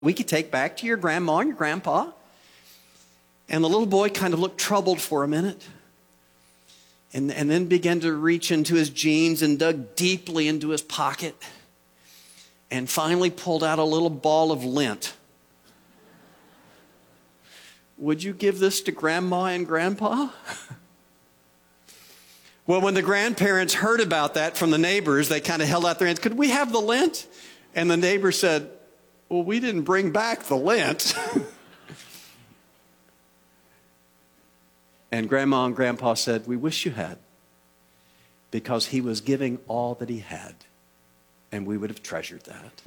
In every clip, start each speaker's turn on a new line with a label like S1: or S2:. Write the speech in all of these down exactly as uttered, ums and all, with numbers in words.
S1: we could take back to your grandma and your grandpa. And the little boy kind of looked troubled for a minute. And, and then began to reach into his jeans and dug deeply into his pocket. And finally pulled out a little ball of lint. Would you give this to grandma and grandpa? Well, when the grandparents heard about that from the neighbors, they kind of held out their hands. Could we have the lint? And the neighbor said, well, we didn't bring back the lint. And grandma and grandpa said, we wish you had. Because he was giving all that he had. And we would have treasured that.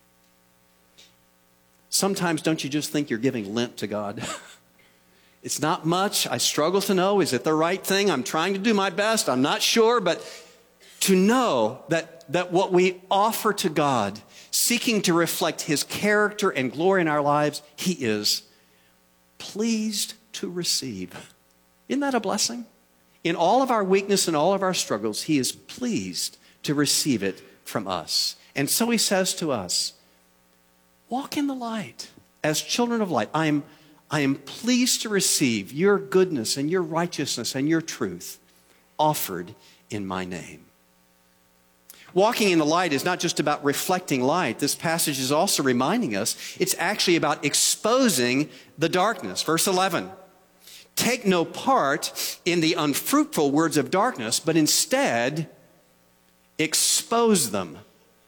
S1: Sometimes don't you just think you're giving lint to God? It's not much. I struggle to know, is it the right thing? I'm trying to do my best. I'm not sure. But to know that, that what we offer to God, seeking to reflect his character and glory in our lives, he is pleased to receive. Isn't that a blessing? In all of our weakness and all of our struggles, he is pleased to receive it from us. And so he says to us, walk in the light as children of light. I am, I am pleased to receive your goodness and your righteousness and your truth offered in my name. Walking in the light is not just about reflecting light. This passage is also reminding us it's actually about exposing the darkness. Verse eleven. Take no part in the unfruitful words of darkness, but instead expose them.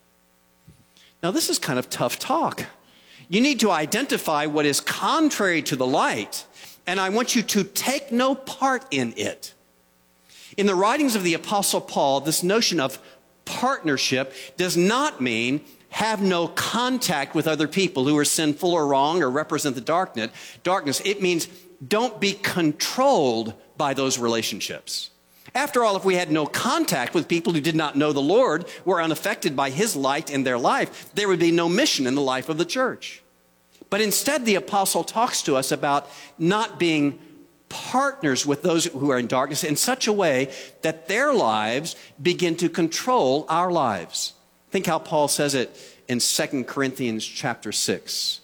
S1: Now, this is kind of tough talk. You need to identify what is contrary to the light, and I want you to take no part in it. In the writings of the Apostle Paul, this notion of partnership does not mean have no contact with other people who are sinful or wrong or represent the darkness. Darkness. It means don't be controlled by those relationships. After all, if we had no contact with people who did not know the Lord, were unaffected by his light in their life, there would be no mission in the life of the church. But instead, the apostle talks to us about not being partners with those who are in darkness in such a way that their lives begin to control our lives. Think how Paul says it in Second Corinthians chapter six.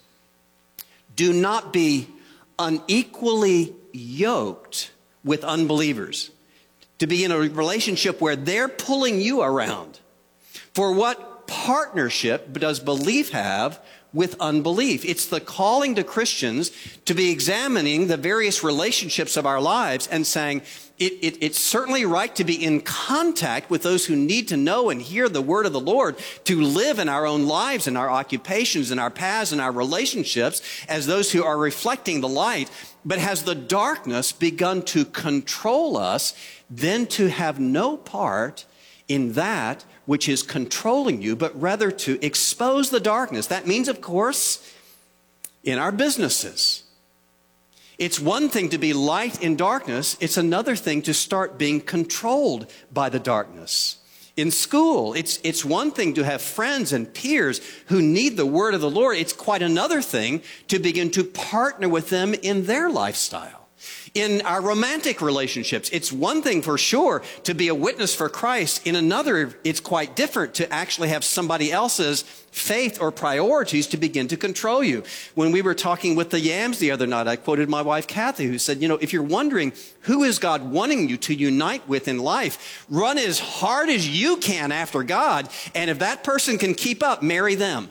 S1: Do not be unequally yoked with unbelievers. To be in a relationship where they're pulling you around. For what partnership does belief have with unbelief? It's the calling to Christians to be examining the various relationships of our lives and saying, it, it, it's certainly right to be in contact with those who need to know and hear the word of the Lord, to live in our own lives, in our occupations, in our paths, in our relationships, as those who are reflecting the light. But has the darkness begun to control us, then to have no part in that which is controlling you, but rather to expose the darkness. That means, of course, in our businesses. It's one thing to be light in darkness. It's another thing to start being controlled by the darkness. In school, it's, it's one thing to have friends and peers who need the word of the Lord. It's quite another thing to begin to partner with them in their lifestyle. In our romantic relationships, it's one thing for sure to be a witness for Christ. In another, it's quite different to actually have somebody else's faith or priorities to begin to control you. When we were talking with the Yams the other night, I quoted my wife, Kathy, who said, you know, if you're wondering who is God wanting you to unite with in life, run as hard as you can after God. And if that person can keep up, marry them.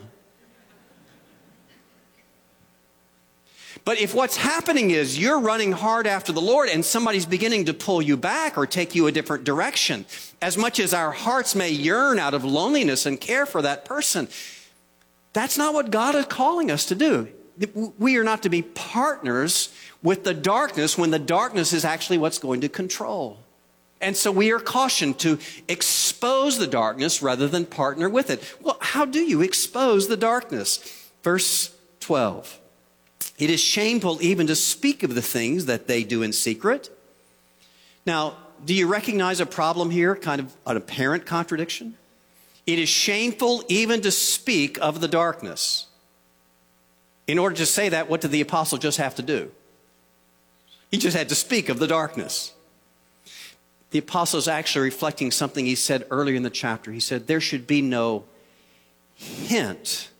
S1: But if what's happening is you're running hard after the Lord and somebody's beginning to pull you back or take you a different direction, as much as our hearts may yearn out of loneliness and care for that person, that's not what God is calling us to do. We are not to be partners with the darkness when the darkness is actually what's going to control. And so we are cautioned to expose the darkness rather than partner with it. Well, how do you expose the darkness? Verse twelve. It is shameful even to speak of the things that they do in secret. Now, do you recognize a problem here, kind of an apparent contradiction? It is shameful even to speak of the darkness. In order to say that, what did the apostle just have to do? He just had to speak of the darkness. The apostle is actually reflecting something he said earlier in the chapter. He said there should be no hint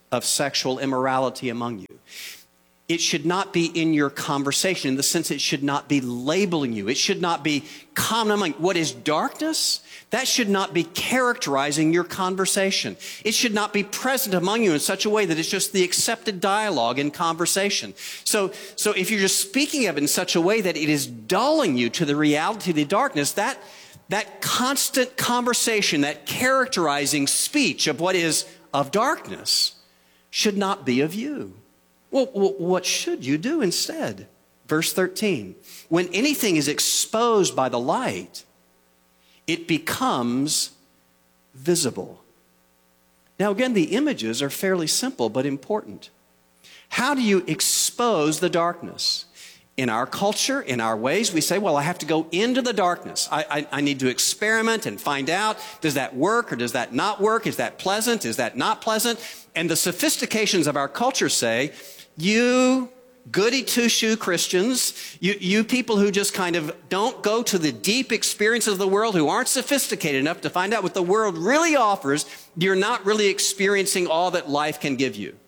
S1: of sexual immorality among you. It should not be in your conversation, in the sense it should not be labeling you. It should not be common among you. What is darkness? That should not be characterizing your conversation. It should not be present among you in such a way that it's just the accepted dialogue in conversation. So, so if you're just speaking of it in such a way that it is dulling you to the reality of the darkness, that, that constant conversation, that characterizing speech of what is of darkness should not be of you. Well, what should you do instead? Verse thirteen, when anything is exposed by the light, it becomes visible. Now again, the images are fairly simple but important. How do you expose the darkness? In our culture, in our ways, we say, well, I have to go into the darkness. I, I, I need to experiment and find out, does that work or does that not work? Is that pleasant? Is that not pleasant? And the sophistications of our culture say, you goody two-shoe Christians, you, you people who just kind of don't go to the deep experiences of the world, who aren't sophisticated enough to find out what the world really offers, you're not really experiencing all that life can give you.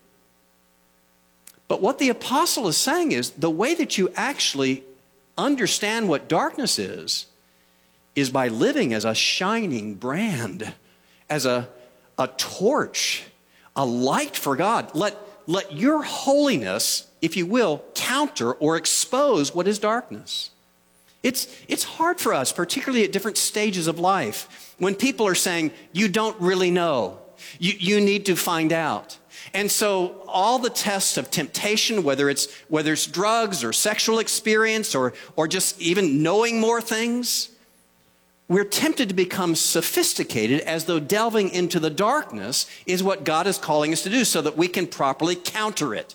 S1: But what the apostle is saying is the way that you actually understand what darkness is, is by living as a shining brand, as a, a torch, a light for God. Let, let your holiness, if you will, counter or expose what is darkness. It's, it's hard for us, particularly at different stages of life, when people are saying, you don't really know. You, you need to find out. And so all the tests of temptation, whether it's, whether it's drugs or sexual experience or, or just even knowing more things, we're tempted to become sophisticated as though delving into the darkness is what God is calling us to do so that we can properly counter it.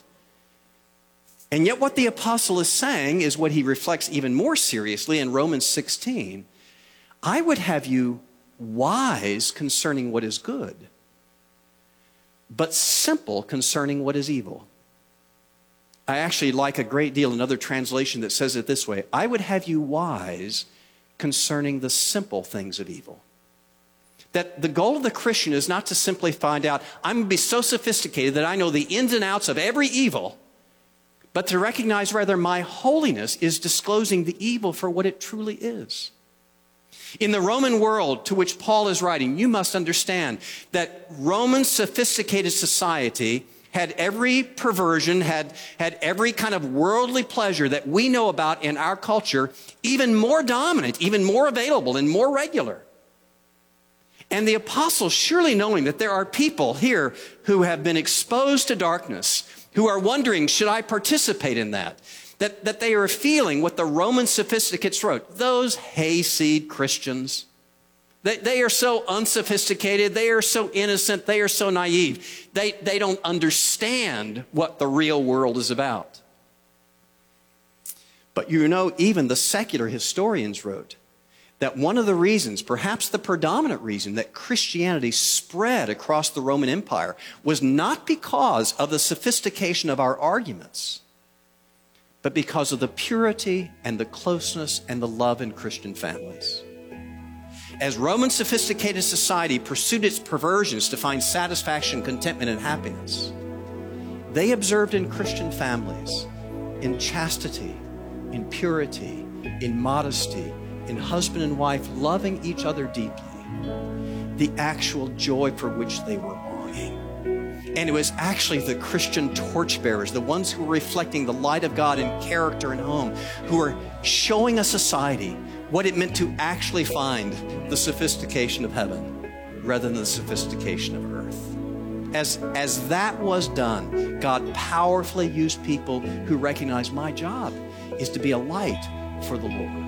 S1: And yet what the apostle is saying is what he reflects even more seriously in Romans sixteen. I would have you wise concerning what is good, but simple concerning what is evil. I actually like a great deal another translation that says it this way. I would have you wise concerning the simple things of evil. That the goal of the Christian is not to simply find out, I'm going to be so sophisticated that I know the ins and outs of every evil, but to recognize rather my holiness is disclosing the evil for what it truly is. In the Roman world to which Paul is writing, you must understand that Roman sophisticated society had every perversion, had, had every kind of worldly pleasure that we know about in our culture, even more dominant, even more available and more regular. And the apostle, surely knowing that there are people here who have been exposed to darkness, who are wondering, should I participate in that? That, that they are feeling what the Roman sophisticates wrote. Those hayseed Christians, they, they are so unsophisticated, they are so innocent, they are so naive. They, they don't understand what the real world is about. But you know, even the secular historians wrote that one of the reasons, perhaps the predominant reason, that Christianity spread across the Roman Empire was not because of the sophistication of our arguments, but because of the purity and the closeness and the love in Christian families. As Roman sophisticated society pursued its perversions to find satisfaction, contentment, and happiness, they observed in Christian families, in chastity, in purity, in modesty, in husband and wife loving each other deeply, the actual joy for which they were longing. And it was actually the Christian torchbearers, the ones who were reflecting the light of God in character and home, who were showing a society what it meant to actually find the sophistication of heaven rather than the sophistication of earth. As, as that was done, God powerfully used people who recognized my job is to be a light for the Lord.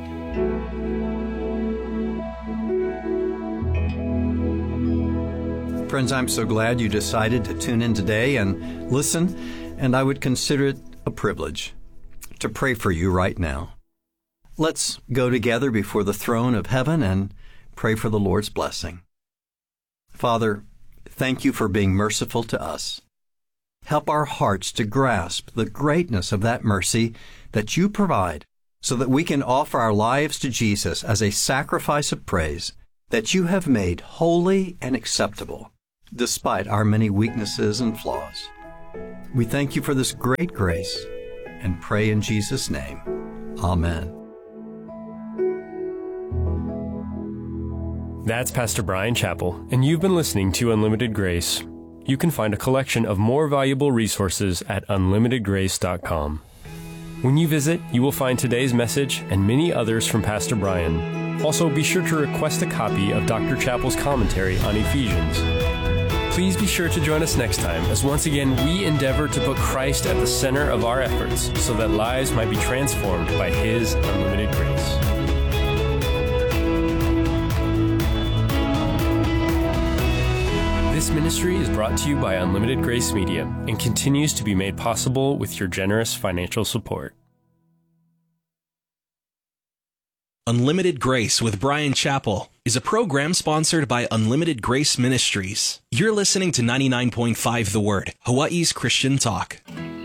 S2: Friends, I'm so glad you decided to tune in today and listen, and I would consider it a privilege to pray for you right now. Let's go together before the throne of heaven and pray for the Lord's blessing. Father, thank you for being merciful to us. Help our hearts to grasp the greatness of that mercy that you provide so that we can offer our lives to Jesus as a sacrifice of praise that you have made holy and acceptable despite our many weaknesses and flaws. We thank you for this great grace and pray in Jesus' name. Amen.
S3: That's Pastor Brian Chappell, and you've been listening to Unlimited Grace. You can find a collection of more valuable resources at unlimited grace dot com. When you visit, you will find today's message and many others from Pastor Brian. Also, be sure to request a copy of Doctor Chappell's commentary on Ephesians. Please be sure to join us next time as once again we endeavor to put Christ at the center of our efforts so that lives might be transformed by His unlimited grace. This ministry is brought to you by Unlimited Grace Media and continues to be made possible with your generous financial support.
S4: Unlimited Grace with Brian Chappell is a program sponsored by Unlimited Grace Ministries. You're listening to ninety-nine point five The Word, Hawaii's Christian talk.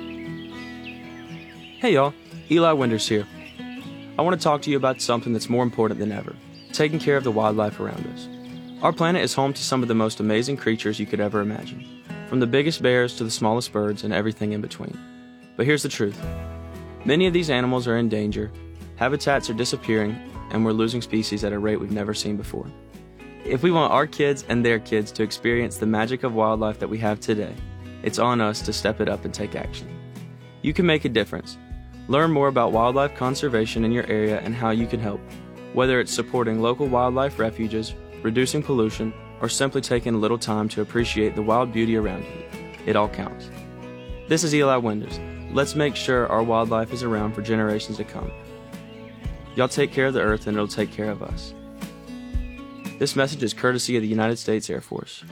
S5: Hey y'all, Eli Winders here. I want to talk to you about something that's more important than ever, taking care of the wildlife around us. Our planet is home to some of the most amazing creatures you could ever imagine, from the biggest bears to the smallest birds and everything in between. But here's the truth. Many of these animals are in danger, habitats are disappearing, and we're losing species at a rate we've never seen before. If we want our kids and their kids to experience the magic of wildlife that we have today, it's on us to step it up and take action. You can make a difference. Learn more about wildlife conservation in your area and how you can help, whether it's supporting local wildlife refuges, reducing pollution, or simply taking a little time to appreciate the wild beauty around you. It all counts. This is Eli Winders. Let's make sure our wildlife is around for generations to come. Y'all take care of the earth and it'll take care of us. This message is courtesy of the United States Air Force.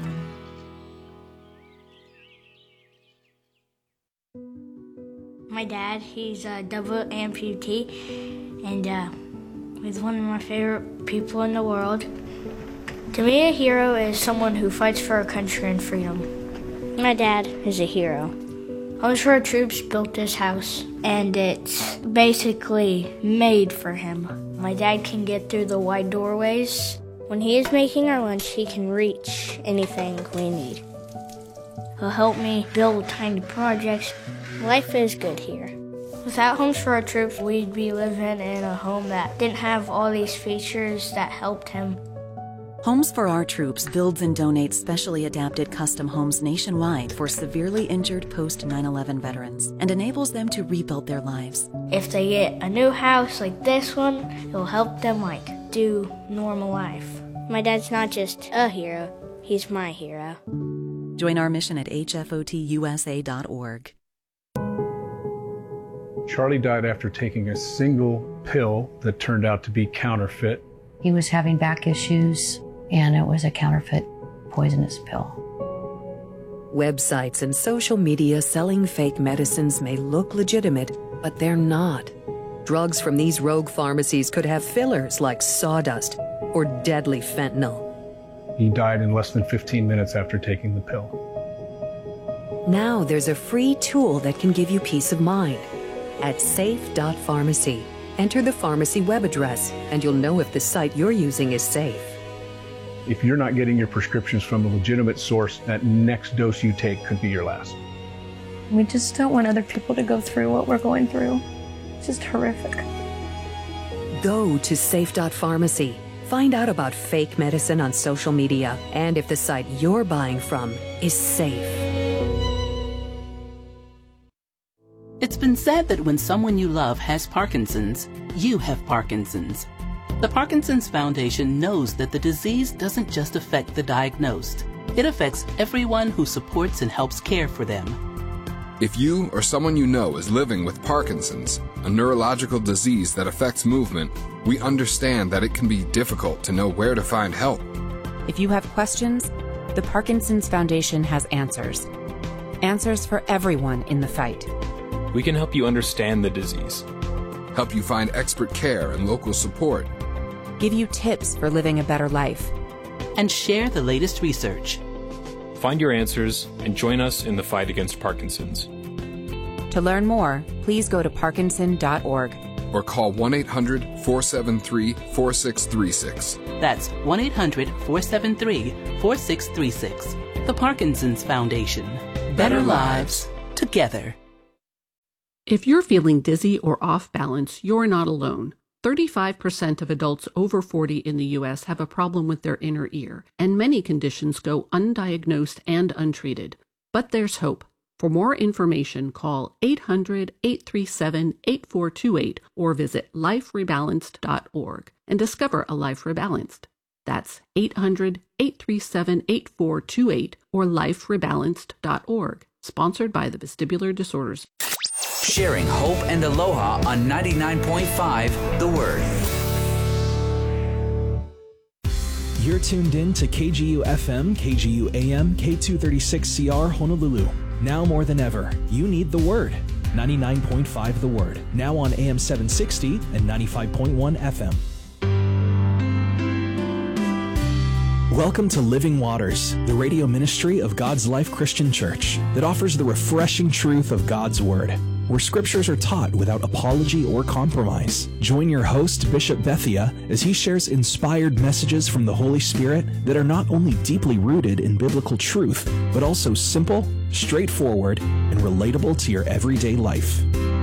S6: My dad, he's a double amputee, and uh, he's one of my favorite people in the world. To me, a hero is someone who fights for our country and freedom. My dad is a hero. Homes for Our Troops built this house, and it's basically made for him. My dad can get through the wide doorways. When he is making our lunch, he can reach anything we need. He'll help me build tiny projects. Life is good here. Without Homes for Our Troops, we'd be living in a home that didn't have all these features that helped him.
S7: Homes for Our Troops builds and donates specially adapted custom homes nationwide for severely injured post nine eleven veterans and enables them to rebuild their lives.
S6: If they get a new house like this one, it'll help them like do normal life. My dad's not just a hero, he's my hero.
S7: Join our mission at H F O T U S A dot org.
S8: Charlie died after taking a single pill that turned out to be counterfeit.
S9: He was having back issues, and it was a counterfeit poisonous pill.
S10: Websites and social media selling fake medicines may look legitimate, but they're not. Drugs from these rogue pharmacies could have fillers like sawdust or deadly fentanyl.
S8: He died in less than fifteen minutes after taking the pill.
S10: Now there's a free tool that can give you peace of mind. At safe dot pharmacy, enter the pharmacy web address, and you'll know if the site you're using is safe.
S8: If you're not getting your prescriptions from a legitimate source, that next dose you take could be your last.
S11: We just don't want other people to go through what we're going through. It's just horrific.
S10: Go to safe dot pharmacy. Find out about fake medicine on social media and if the site you're buying from is safe.
S12: It's been said that when someone you love has Parkinson's, you have Parkinson's. The Parkinson's Foundation knows that the disease doesn't just affect the diagnosed. It affects everyone who supports and helps care for them.
S13: If you or someone you know is living with Parkinson's, a neurological disease that affects movement, we understand that it can be difficult to know where to find help.
S14: If you have questions, the Parkinson's Foundation has answers. Answers for everyone in the fight.
S15: We can help you understand the disease,
S13: help you find expert care and local support,
S14: give you tips for living a better life,
S12: and share the latest research.
S15: Find your answers and join us in the fight against Parkinson's.
S14: To learn more, please go to parkinson dot org
S13: or call one eight hundred, four seven three, four six three six.
S12: That's one eight hundred, four seven three, four six three six. The Parkinson's Foundation. Better lives together.
S16: If you're feeling dizzy or off balance, you're not alone. thirty-five percent of adults over forty in the U S have a problem with their inner ear, and many conditions go undiagnosed and untreated. But there's hope. For more information, call eight hundred, eight three seven, eight four two eight or visit life rebalanced dot org and discover a life rebalanced. That's eight hundred, eight three seven, eight four two eight or life rebalanced dot org. Sponsored by the Vestibular Disorders.
S17: Sharing hope and aloha on ninety-nine point five The Word.
S4: You're tuned in to K G U F M, K G U A M, K two thirty-six C R Honolulu. Now more than ever, you need The Word. ninety-nine point five The Word. Now on A M seven sixty and ninety-five point one F M. Welcome to Living Waters, the radio ministry of God's Life Christian Church that offers the refreshing truth of God's Word, where scriptures are taught without apology or compromise. Join your host, Bishop Bethia, as he shares inspired messages from the Holy Spirit that are not only deeply rooted in biblical truth, but also simple, straightforward, and relatable to your everyday life.